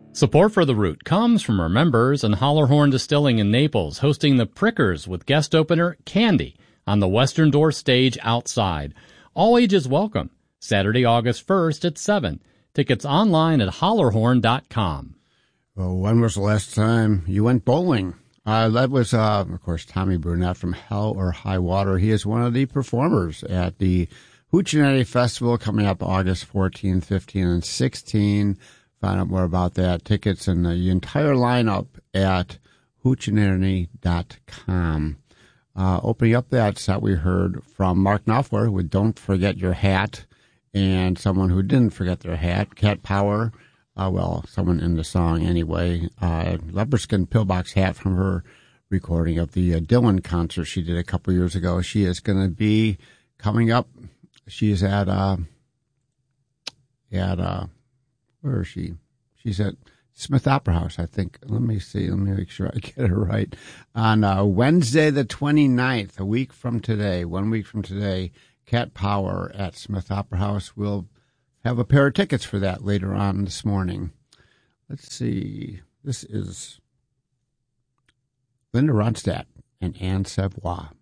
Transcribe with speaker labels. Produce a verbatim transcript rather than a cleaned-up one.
Speaker 1: Support for The Root comes from our members and Hollerhorn Distilling in Naples, hosting the Prickers with guest opener Candy on the Western Door stage outside. All ages welcome. Saturday, August first at seven. Tickets online at hollerhorn dot com.
Speaker 2: Well, when was the last time you went bowling? Uh, that was, uh, of course, Tommy Burnett from Hell or High Water. He is one of the performers at the Hoochie Festival coming up August fourteenth, fifteenth, and sixteenth. Find out more about that. Tickets and the entire lineup at hoochie dot com. Uh, opening up that set, we heard from Mark Knopfler with Don't Forget Your Hat, and someone who didn't forget their hat, Cat Power. Uh, well, someone in the song anyway. Uh, leopard skin pillbox hat from her recording of the uh, Dylan concert she did a couple years ago. She is going to be coming up. She is at, uh, at, uh, where is she? She's at Smith Opera House, I think. Let me see. Let me make sure I get it right. On uh, Wednesday the twenty-ninth, a week from today, one week from today, Cat Power at Smith Opera House. We'll have a pair of tickets for that later on this morning. Let's see. This is Linda Ronstadt and Anne Savoie.